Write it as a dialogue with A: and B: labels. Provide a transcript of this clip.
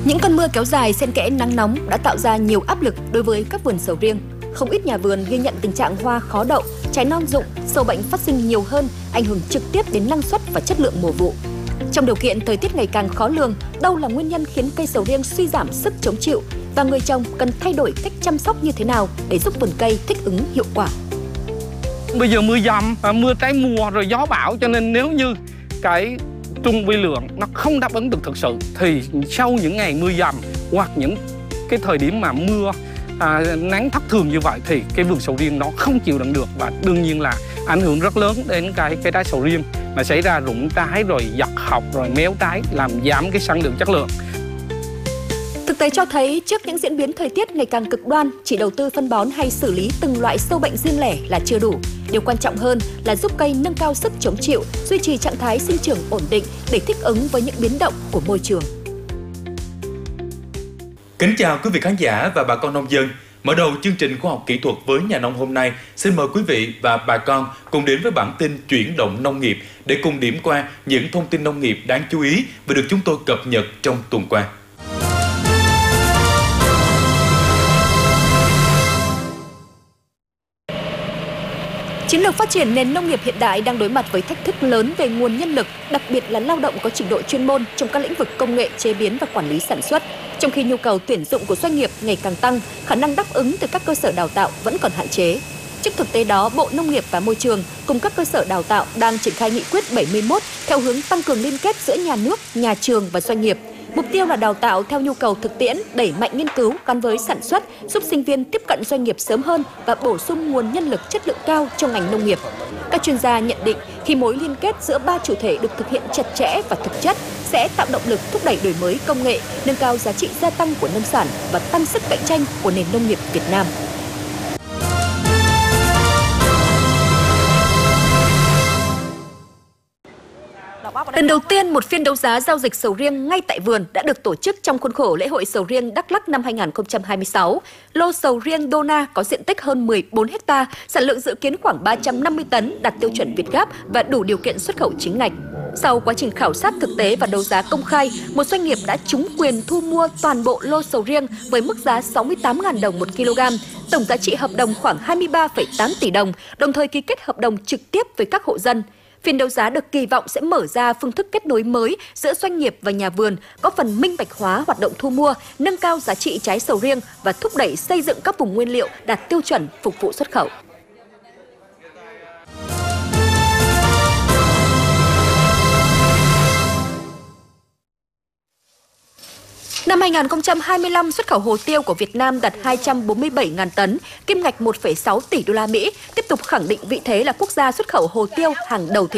A: Những cơn mưa kéo dài xen kẽ nắng nóng đã tạo ra nhiều áp lực đối với các vườn sầu riêng. Không ít nhà vườn ghi nhận tình trạng hoa khó đậu, trái non rụng, sâu bệnh phát sinh nhiều hơn, ảnh hưởng trực tiếp đến năng suất và chất lượng mùa vụ. Trong điều kiện thời tiết ngày càng khó lường, đâu là nguyên nhân khiến cây sầu riêng suy giảm sức chống chịu và người trồng cần thay đổi cách chăm sóc như thế nào để giúp vườn cây thích ứng hiệu quả?
B: Bây giờ mưa dầm, mưa trái mùa rồi gió bão, cho nên nếu như cái trung vi lượng nó không đáp ứng được thực sự thì sau những ngày mưa dầm hoặc những cái thời điểm mà mưa nắng thất thường như vậy thì cái vườn sầu riêng nó không chịu đựng được và đương nhiên là ảnh hưởng rất lớn đến cái trái sầu riêng, mà xảy ra rụng trái rồi giật hộc rồi méo trái, làm giảm cái sản lượng chất lượng.
A: Thực tế cho thấy trước những diễn biến thời tiết ngày càng cực đoan, chỉ đầu tư phân bón hay xử lý từng loại sâu bệnh riêng lẻ là chưa đủ. Điều quan trọng hơn là giúp cây nâng cao sức chống chịu, duy trì trạng thái sinh trưởng ổn định để thích ứng với những biến động của môi trường.
C: Kính chào quý vị khán giả và bà con nông dân. Mở đầu chương trình khoa học kỹ thuật với nhà nông hôm nay, xin mời quý vị và bà con cùng đến với bản tin chuyển động nông nghiệp để cùng điểm qua những thông tin nông nghiệp đáng chú ý và được chúng tôi cập nhật trong tuần qua.
A: Chiến lược phát triển nền nông nghiệp hiện đại đang đối mặt với thách thức lớn về nguồn nhân lực, đặc biệt là lao động có trình độ chuyên môn trong các lĩnh vực công nghệ, chế biến và quản lý sản xuất. Trong khi nhu cầu tuyển dụng của doanh nghiệp ngày càng tăng, khả năng đáp ứng từ các cơ sở đào tạo vẫn còn hạn chế. Trước thực tế đó, Bộ Nông nghiệp và Môi trường cùng các cơ sở đào tạo đang triển khai nghị quyết 71 theo hướng tăng cường liên kết giữa nhà nước, nhà trường và doanh nghiệp. Mục tiêu là đào tạo theo nhu cầu thực tiễn, đẩy mạnh nghiên cứu gắn với sản xuất, giúp sinh viên tiếp cận doanh nghiệp sớm hơn và bổ sung nguồn nhân lực chất lượng cao trong ngành nông nghiệp. Các chuyên gia nhận định khi mối liên kết giữa ba chủ thể được thực hiện chặt chẽ và thực chất sẽ tạo động lực thúc đẩy đổi mới công nghệ, nâng cao giá trị gia tăng của nông sản và tăng sức cạnh tranh của nền nông nghiệp Việt Nam. Lần đầu tiên, một phiên đấu giá giao dịch sầu riêng ngay tại vườn đã được tổ chức trong khuôn khổ lễ hội sầu riêng Đắk Lắk năm 2026. Lô sầu riêng Dona có diện tích hơn 14 ha, sản lượng dự kiến khoảng 350 tấn, đạt tiêu chuẩn Việt Gap và đủ điều kiện xuất khẩu chính ngạch. Sau quá trình khảo sát thực tế và đấu giá công khai, một doanh nghiệp đã trúng quyền thu mua toàn bộ lô sầu riêng với mức giá 68.000 đồng 1 kg, tổng giá trị hợp đồng khoảng 23,8 tỷ đồng, đồng thời ký kết hợp đồng trực tiếp với các hộ dân. Phiên đấu giá được kỳ vọng sẽ mở ra phương thức kết nối mới giữa doanh nghiệp và nhà vườn, góp phần minh bạch hóa hoạt động thu mua, nâng cao giá trị trái sầu riêng và thúc đẩy xây dựng các vùng nguyên liệu đạt tiêu chuẩn phục vụ xuất khẩu. Năm 2025, xuất khẩu hồ tiêu của Việt Nam đạt 247.000 tấn, kim ngạch 1,6 tỷ đô la Mỹ, tiếp tục khẳng định vị thế là quốc gia xuất khẩu hồ tiêu hàng đầu thế